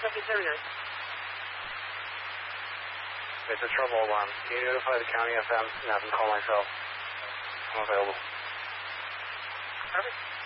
It's a trouble alarm. Can you notify the county FM and have them call myself? I'm available. Perfect.